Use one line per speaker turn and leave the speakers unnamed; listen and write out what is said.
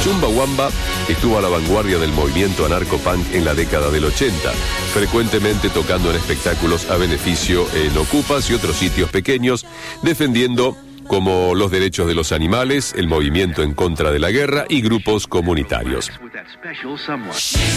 Chumbawamba estuvo a la vanguardia del movimiento anarcopunk en la década del 80, frecuentemente tocando en espectáculos a beneficio en Ocupas y otros sitios pequeños, defendiendo como los derechos de los animales, el movimiento en contra de la guerra y grupos comunitarios.